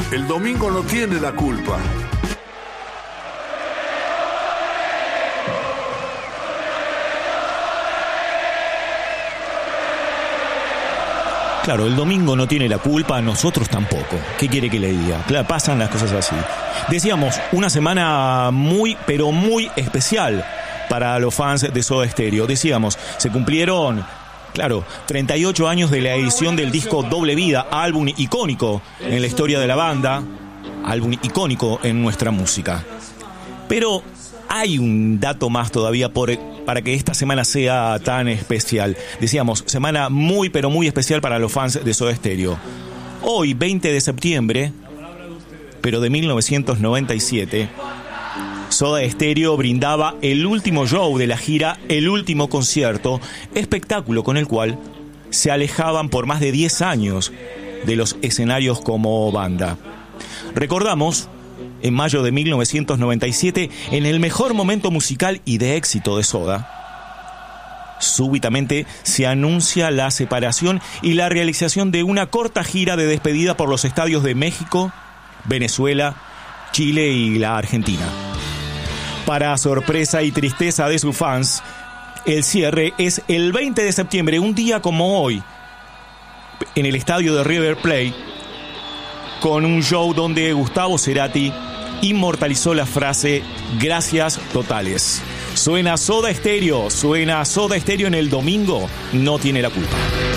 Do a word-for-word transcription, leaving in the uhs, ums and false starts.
El domingo no tiene la culpa. Claro, el domingo no tiene la culpa, nosotros tampoco. ¿Qué quiere que le diga? Claro, pasan las cosas así. Decíamos, una semana muy, pero muy especial para los fans de Soda Stereo. Decíamos, se cumplieron, claro, treinta y ocho años de la edición del disco Doble Vida, álbum icónico en la historia de la banda, álbum icónico en nuestra música. Pero hay un dato más todavía por, para que esta semana sea tan especial. Decíamos, semana muy pero muy especial para los fans de Soda Stereo. Hoy, veinte de septiembre, pero de mil novecientos noventa y siete, Soda Stereo brindaba el último show de la gira, el último concierto, espectáculo con el cual se alejaban por más de diez años de los escenarios como banda. Recordamos, en mayo de mil novecientos noventa y siete, en el mejor momento musical y de éxito de Soda, súbitamente se anuncia la separación y la realización de una corta gira de despedida por los estadios de México, Venezuela, Chile y la Argentina. Para sorpresa y tristeza de sus fans, el cierre es el veinte de septiembre, un día como hoy, en el estadio de River Plate, con un show donde Gustavo Cerati inmortalizó la frase "gracias totales". Suena Soda Stereo, suena Soda Stereo en el domingo, no tiene la culpa.